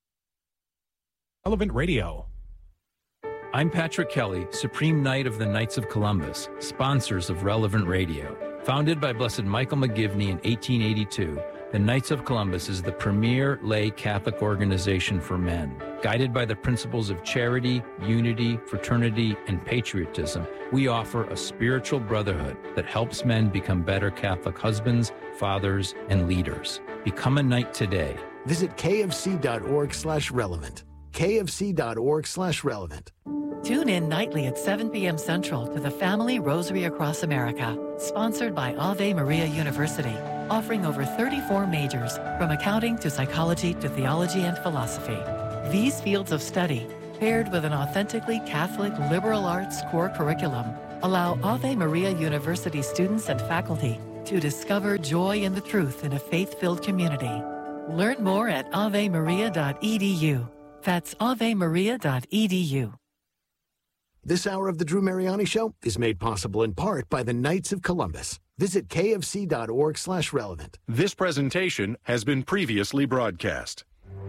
Speaker 24: Relevant Radio.
Speaker 26: I'm Patrick Kelly, Supreme Knight of the Knights of Columbus, sponsors of Relevant Radio. Founded by Blessed Michael McGivney in 1882, The Knights of Columbus is the premier lay Catholic organization for men. Guided by the principles of charity, unity, fraternity, and patriotism, we offer a spiritual brotherhood that helps men become better Catholic husbands, fathers, and leaders. Become a Knight today.
Speaker 15: Visit kfc.org/relevant. kfc.org/relevant.
Speaker 23: Tune in nightly at 7 p.m. Central to the Family Rosary Across America, sponsored by Ave Maria University, offering over 34 majors, from accounting to psychology to theology and philosophy. These fields of study, paired with an authentically Catholic liberal arts core curriculum, allow Ave Maria University students and faculty to discover joy in the truth in a faith-filled community. Learn more at avemaria.edu. That's avemaria.edu.
Speaker 15: This hour of the Drew Mariani Show is made possible in part by the Knights of Columbus. Visit kfc.org/relevant.
Speaker 8: This presentation has been previously broadcast.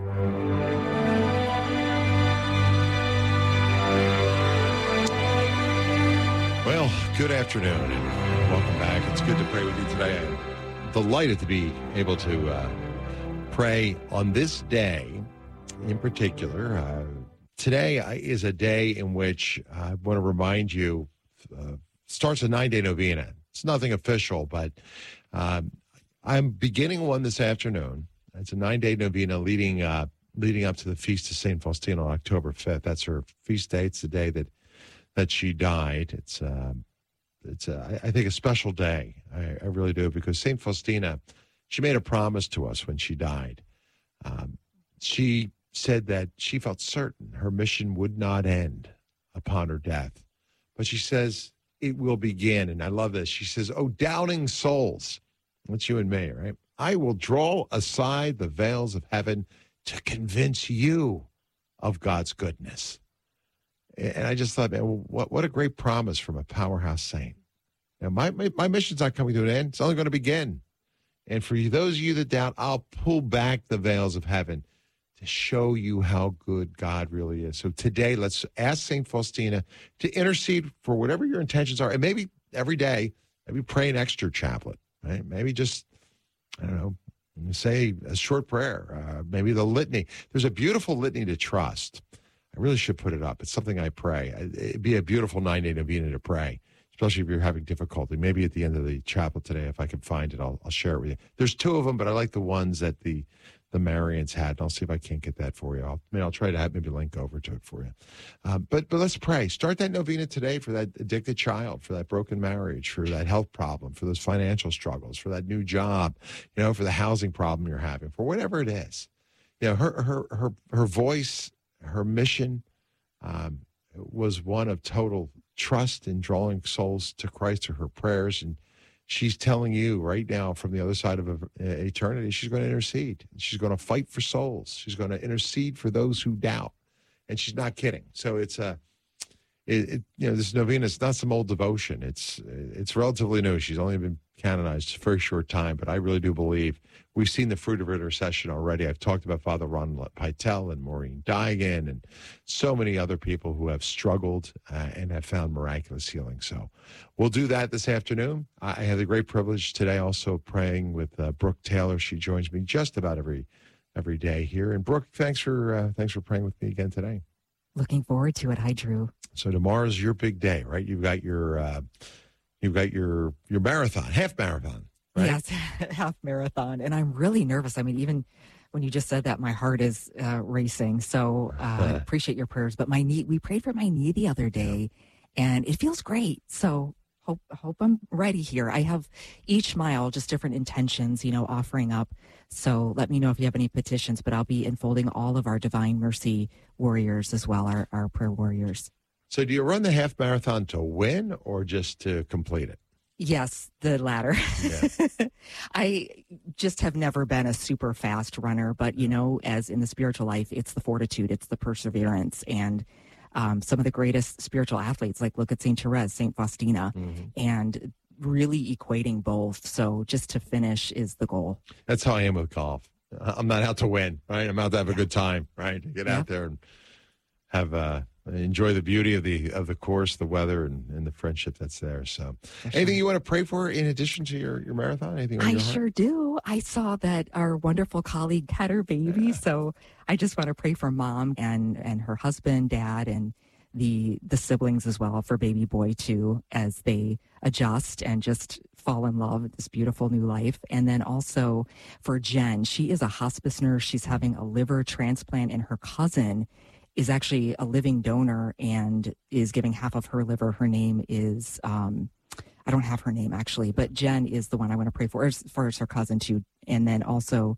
Speaker 2: Well, good afternoon and welcome back. It's good to pray with you today. I'm delighted to be able to pray on this day in particular. Today is a day in which I want to remind you, starts a 9-day novena. It's nothing official, but I'm beginning one this afternoon. It's a 9-day novena leading up to the Feast of St. Faustina on October 5th. That's her feast day. It's the day that she died. It's I think, a special day. I really do, because St. Faustina, she made a promise to us when she died. She said that she felt certain her mission would not end upon her death. But she says it will begin. And I love this. She says, "Oh, doubting souls," that's you and me, right? "I will draw aside the veils of heaven to convince you of God's goodness." And I just thought, man, what a great promise from a powerhouse saint. Now, my mission's not coming to an end. It's only going to begin. And for those of you that doubt, I'll pull back the veils of heaven to show you how good God really is. So today, let's ask St. Faustina to intercede for whatever your intentions are. And maybe every day, maybe pray an extra chaplet, right? Maybe just, I don't know, say a short prayer, maybe the litany. There's a beautiful litany to trust. I really should put it up. It's something I pray. It'd be a beautiful 9-day novena to pray, especially if you're having difficulty. Maybe at the end of the chaplet today, if I can find it, I'll share it with you. There's 2 of them, but I like the ones that the Marians had. And I'll see if I can't get that for you. I'll try to have maybe link over to it for you. But let's pray. Start that novena today for that addicted child, for that broken marriage, for that health problem, for those financial struggles, for that new job, for the housing problem you're having, for whatever it is. Her voice, her mission was one of total trust in drawing souls to Christ through her prayers. And she's telling you right now, from the other side of eternity, she's going to intercede. She's going to fight for souls. She's going to intercede for those who doubt. And she's not kidding. So it's this novena is not some old devotion. It's relatively new. She's only been canonized a very short time, but I really do believe we've seen the fruit of her intercession already. I've talked about Father Ron Pytel and Maureen Digan and so many other people who have struggled and have found miraculous healing. So we'll do that this afternoon. I have the great privilege today also praying with Brooke Taylor. She joins me just about every day here. And Brooke, thanks for praying with me again today.
Speaker 11: Looking forward to it. Hi, Drew.
Speaker 2: So tomorrow's your big day, right? You've got your marathon, half marathon, right?
Speaker 11: Yes, half marathon. And I'm really nervous. I mean, even when you just said that, my heart is racing. So I appreciate your prayers. But we prayed for my knee the other day, and it feels great. So hope I'm ready here. I have each mile just different intentions, offering up. So let me know if you have any petitions, but I'll be enfolding all of our Divine Mercy warriors as well, our prayer warriors.
Speaker 2: So do you run the half marathon to win or just to complete it?
Speaker 11: Yes, the latter. Yeah. I just have never been a super fast runner, but, as in the spiritual life, it's the fortitude, it's the perseverance. And some of the greatest spiritual athletes, like look at St. Therese, St. Faustina, and really equating both. So just to finish is the goal.
Speaker 2: That's how I am with golf. I'm not out to win, right? I'm out to have a good time, right? To get out there and have enjoy the beauty of the course, the weather, and the friendship that's there. So, anything you want to pray for in addition to your marathon? Anything on
Speaker 11: I
Speaker 2: your heart?
Speaker 11: sure do. I saw that our wonderful colleague had her baby, so I just want to pray for Mom and her husband, Dad, and the siblings as well, for baby boy too, as they adjust and just fall in love with this beautiful new life. And then also for Jen, she is a hospice nurse. She's having a liver transplant, and her cousin is actually a living donor and is giving half of her liver. Her name is, I don't have her name actually, but Jen is the one I want to pray for as far as her cousin too. And then also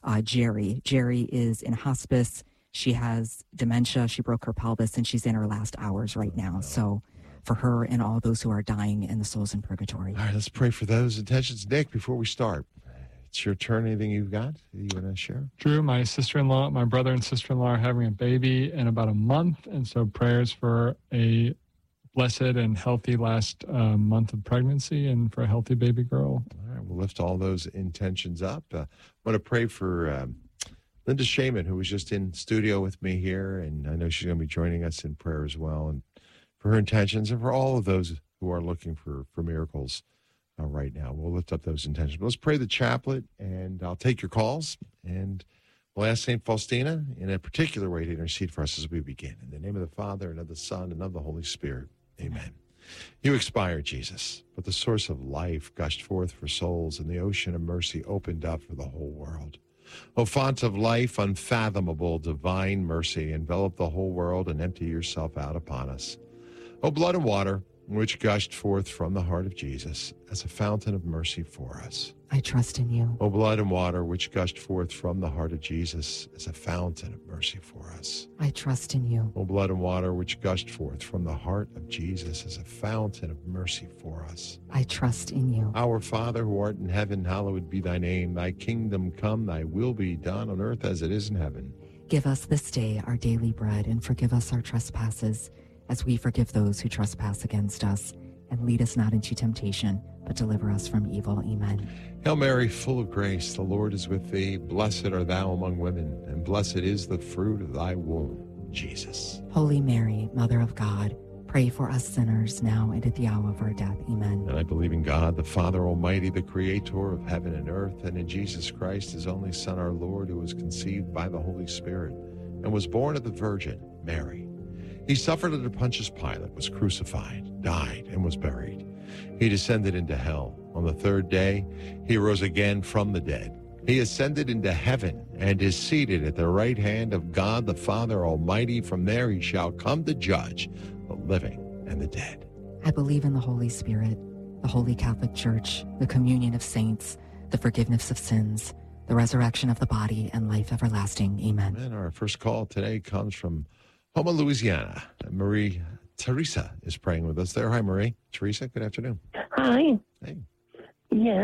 Speaker 11: Jerry. Jerry is in hospice. She has dementia. She broke her pelvis, and she's in her last hours right now. So for her and all those who are dying and the souls in purgatory.
Speaker 2: All right, let's pray for those intentions. Nick, before we start, it's your turn. Anything you've got that you want to share?
Speaker 14: Drew, my sister-in-law, my brother and sister-in-law are having a baby in about a month, and so prayers for a blessed and healthy last month of pregnancy and for a healthy baby girl.
Speaker 2: All right, we'll lift all those intentions up. I want to pray for Linda Shaman, who was just in studio with me here, and I know she's going to be joining us in prayer as well, and for her intentions and for all of those who are looking for miracles right now. We'll lift up those intentions. But let's pray the chaplet, and I'll take your calls, and we'll ask St. Faustina in a particular way to intercede for us as we begin. In the name of the Father, and of the Son, and of the Holy Spirit. Amen. You expired, Jesus, but the source of life gushed forth for souls, and the ocean of mercy opened up for the whole world. O font of life, unfathomable, divine mercy, envelop the whole world and empty yourself out upon us. O blood and water, which gushed forth from the heart of Jesus as a fountain of mercy for us.
Speaker 11: I trust in you.
Speaker 2: O blood and water, which gushed forth from the heart of Jesus as a fountain of mercy for us.
Speaker 11: I trust in you.
Speaker 2: O blood and water, which gushed forth from the heart of Jesus as a fountain of mercy for us.
Speaker 11: I trust in you.
Speaker 2: Our Father, who art in heaven, hallowed be thy name. Thy kingdom come, thy will be done on earth as it is in heaven.
Speaker 11: Give us this day our daily bread, and forgive us our trespasses, as we forgive those who trespass against us. And lead us not into temptation, but deliver us from evil. Amen.
Speaker 2: Hail Mary, full of grace, the Lord is with thee. Blessed art thou among women, and blessed is the fruit of thy womb, Jesus.
Speaker 11: Holy Mary, Mother of God, pray for us sinners now and at the hour of our death. Amen.
Speaker 2: And I believe in God, the Father Almighty, the creator of heaven and earth, and in Jesus Christ, his only Son, our Lord, who was conceived by the Holy Spirit and was born of the Virgin Mary. He suffered under Pontius Pilate, was crucified, died, and was buried. He descended into hell. On the third day, he rose again from the dead. He ascended into heaven and is seated at the right hand of God the Father Almighty. From there he shall come to judge the living and the dead.
Speaker 11: I believe in the Holy Spirit, the Holy Catholic Church, the communion of saints, the forgiveness of sins, the resurrection of the body, and life everlasting. Amen.
Speaker 2: And our first call today comes from Houma, Louisiana. Marie Teresa is praying with us there. Hi, Marie. Teresa, good afternoon.
Speaker 16: Hi.
Speaker 2: Hey.
Speaker 16: Yes.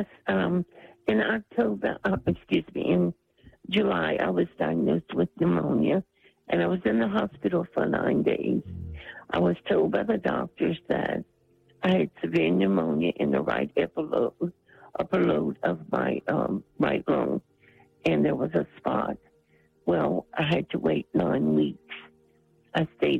Speaker 16: In in July, I was diagnosed with pneumonia, and I was in the hospital for 9 days. I was told by the doctors that I had severe pneumonia in the right upper lobe of my right lung, and there was a spot. Well, I had to wait 9 weeks. I stayed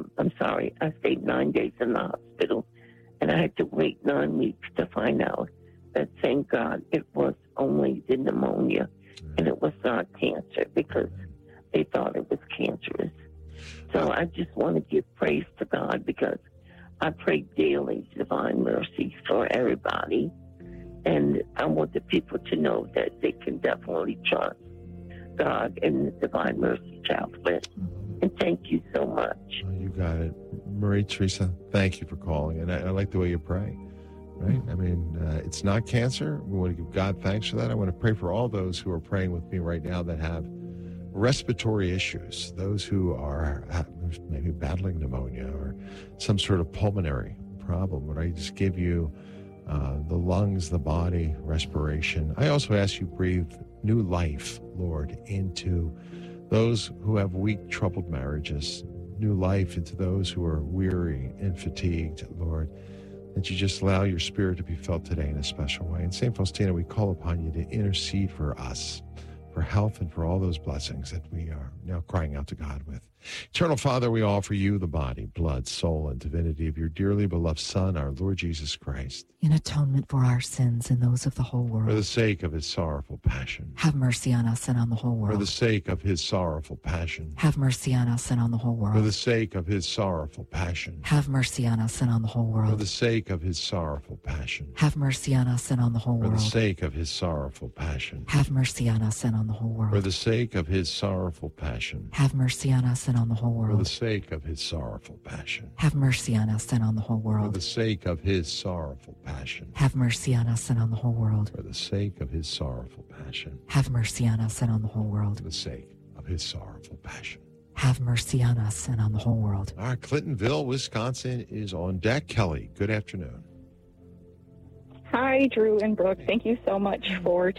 Speaker 16: 9 days in the hospital, and I had to wait 9 weeks to find out that, thank God, it was only the pneumonia, and it was not cancer, because they thought it was cancerous. So I just want to give praise to God, because I pray daily divine mercy for everybody, and I want the people to know that they can definitely trust God and the Divine Mercy Chaplet. And thank you so much.
Speaker 2: Oh, you got it. Marie Teresa, thank you for calling. And I like the way you pray, right? I mean, it's not cancer. We want to give God thanks for that. I want to pray for all those who are praying with me right now that have respiratory issues, those who are maybe battling pneumonia or some sort of pulmonary problem. Would I just give you the lungs, the body, respiration? I also ask you breathe new life, Lord, into those who have weak, troubled marriages, new life into those who are weary and fatigued, Lord, that you just allow your spirit to be felt today in a special way. And St. Faustina, we call upon you to intercede for us, for health and for all those blessings that we are now crying out to God with. Eternal Father, we offer you the body, blood, soul, and divinity of your dearly beloved Son, our Lord Jesus Christ.
Speaker 11: In atonement for our sins and those of the whole world.
Speaker 2: For the sake of his sorrowful passion.
Speaker 11: Have mercy on us and on the whole world.
Speaker 2: For the sake of his sorrowful passion.
Speaker 11: Have mercy on us and on the whole world.
Speaker 2: For the sake of his sorrowful passion.
Speaker 11: Have mercy on us and on the whole world.
Speaker 2: For the sake of his sorrowful passion.
Speaker 11: Have mercy on us and on the whole world.
Speaker 2: For the sake of his sorrowful passion.
Speaker 11: Have mercy on us and on the whole world.
Speaker 2: For the sake of his sorrowful passion.
Speaker 11: Have mercy on us and on the whole world.
Speaker 2: For the sake of his sorrowful passion.
Speaker 11: Have mercy on us and on the whole world.
Speaker 2: For the sake of his sorrowful passion.
Speaker 11: Have mercy on us and on the whole world.
Speaker 2: For the sake of his sorrowful passion.
Speaker 11: Have mercy on us and on the whole world.
Speaker 2: For the sake of his sorrowful passion.
Speaker 11: Have mercy on us and on the whole world.
Speaker 2: All right, Clintonville, Wisconsin is on deck. Kelly, good afternoon.
Speaker 17: Hi, Drew and Brooke. Thank you so much for